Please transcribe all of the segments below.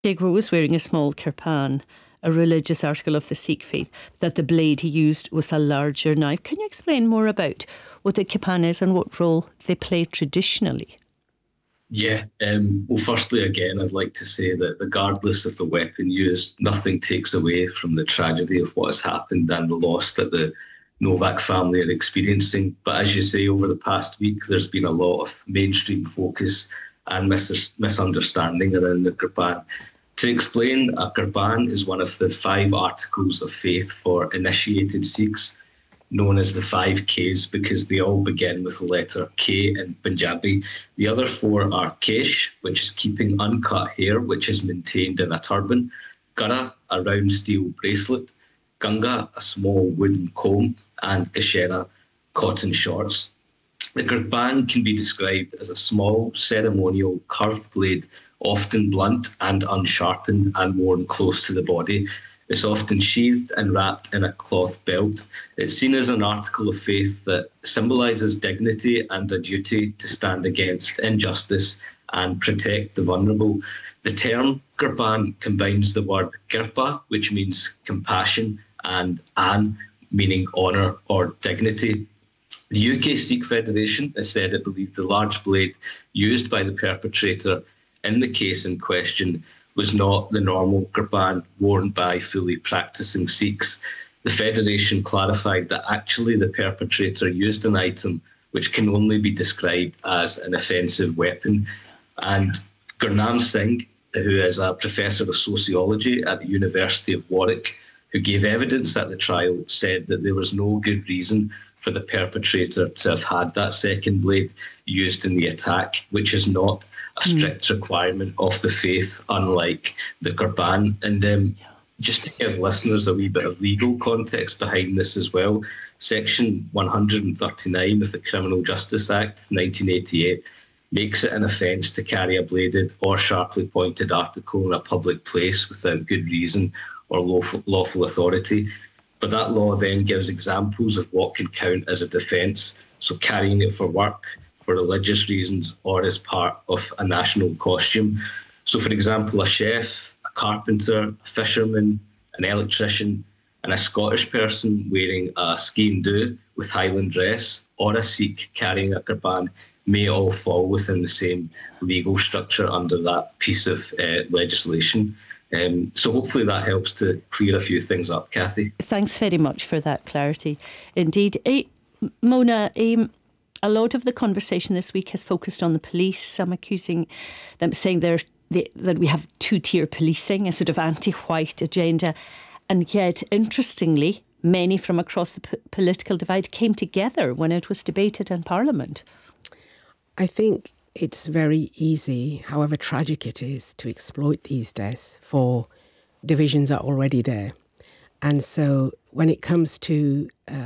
Degra was wearing a small kirpan, a religious article of the Sikh faith, that the blade he used was a larger knife. Can you explain more about what the kirpan is and what role they play traditionally? Yeah, well, firstly, again, I'd like to say that regardless of the weapon used, nothing takes away from the tragedy of what has happened and the loss that the Novak family are experiencing. But as you say, over the past week, there's been a lot of mainstream focus and misunderstanding around the kirpan. To explain, a kirpan is one of the 5 articles of faith for initiated Sikhs, known as the 5 Ks, because they all begin with the letter K in Punjabi. The other 4 are Kesh, which is keeping uncut hair, which is maintained in a turban; Kara, a round steel bracelet; Kanga, a small wooden comb; and Kashera, cotton shorts. The kirpan can be described as a small, ceremonial, curved blade, often blunt and unsharpened and worn close to the body. It's often sheathed and wrapped in a cloth belt. It's seen as an article of faith that symbolises dignity and a duty to stand against injustice and protect the vulnerable. The term kirpan combines the word kirpa, which means compassion, and an, meaning honour or dignity. The UK Sikh Federation has said it believed the large blade used by the perpetrator in the case in question was not the normal kirpan worn by fully practising Sikhs. The Federation clarified that actually the perpetrator used an item which can only be described as an offensive weapon. And Gurnam Singh, who is a professor of sociology at the University of Warwick, who gave evidence at the trial, said that there was no good reason for the perpetrator to have had that second blade used in the attack, which is not a strict requirement of the faith, unlike the kirpan. And just to give listeners a wee bit of legal context behind this as well, Section 139 of the Criminal Justice Act 1988 makes it an offence to carry a bladed or sharply pointed article in a public place without good reason or lawful authority. But that law then gives examples of what can count as a defence, so carrying it for work, for religious reasons, or as part of a national costume. So, for example, a chef, a carpenter, a fisherman, an electrician, and a Scottish person wearing a skene-dhu with Highland dress, or a Sikh carrying a kirpan, may all fall within the same legal structure under that piece of legislation. So hopefully that helps to clear a few things up, Kathy. Thanks very much for that clarity. Indeed. Mona, a lot of the conversation this week has focused on the police. Some accusing them, saying that we have 2-tier policing, a sort of anti-white agenda. And yet, interestingly, many from across the political divide came together when it was debated in Parliament. I think it's very easy, however tragic it is, to exploit these deaths for divisions that are already there. And so when it comes to,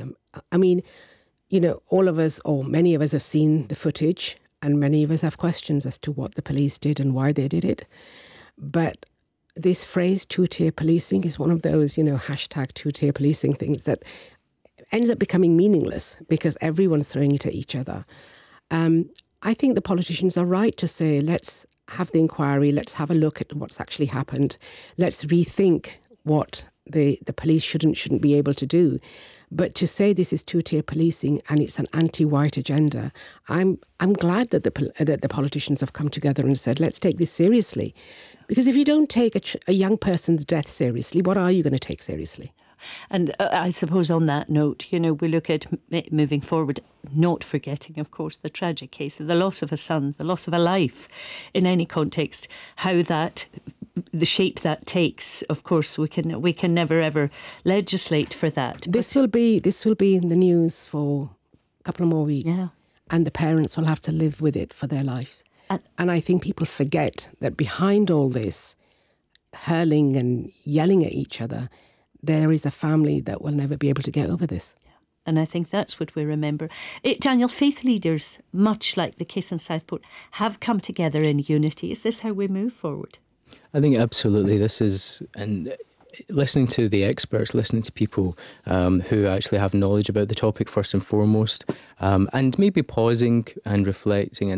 all of us, or many of us, have seen the footage, and many of us have questions as to what the police did and why they did it. But this phrase 2-tier policing is one of those, hashtag 2-tier policing things that ends up becoming meaningless because everyone's throwing it at each other. I think the politicians are right to say, let's have the inquiry, let's have a look at what's actually happened, let's rethink what the police shouldn't be able to do. But to say this is 2-tier policing and it's an anti-white agenda, I'm glad that the politicians have come together and said, let's take this seriously. Because if you don't take a young person's death seriously, what are you going to take seriously? And I suppose on that note, we look at moving forward, not forgetting, of course, the tragic case of the loss of a son, the loss of a life in any context, how that, the shape that takes. Of course, we can never ever legislate for that. This will be in the news for a couple of more weeks. Yeah. And the parents will have to live with it for their life. And I think people forget that behind all this hurling and yelling at each other, there is a family that will never be able to get over this. Yeah. And I think that's what we remember. Daniel, faith leaders, much like the case in Southport, have come together in unity. Is this how we move forward? I think absolutely this is, and listening to the experts, listening to people who actually have knowledge about the topic first and foremost, and maybe pausing and reflecting and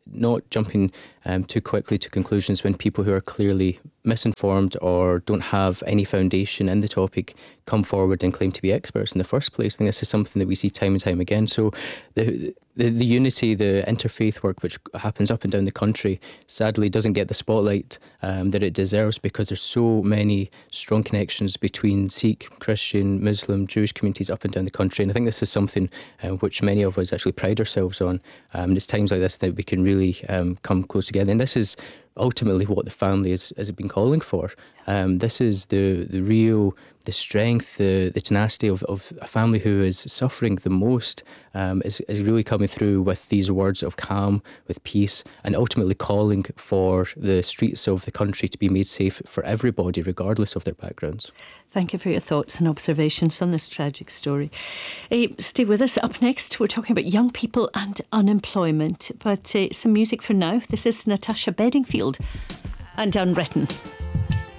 not jumping too quickly to conclusions when people who are clearly misinformed or don't have any foundation in the topic come forward and claim to be experts in the first place. I think this is something that we see time and time again. So the unity, the interfaith work which happens up and down the country, sadly doesn't get the spotlight that it deserves, because there's so many strong connections between Sikh, Christian, Muslim, Jewish communities up and down the country. And I think this is something which many of us actually pride ourselves on. It's times like this that we can really come close together. And this is ultimately what the family has been calling for. This is the strength, the tenacity of a family who is suffering the most, is really coming through with these words of calm, with peace, and ultimately calling for the streets of the country to be made safe for everybody, regardless of their backgrounds. Thank you for your thoughts and observations on this tragic story. Stay with us. Up next, we're talking about young people and unemployment. But some music for now. This is Natasha Bedingfield and Unwritten.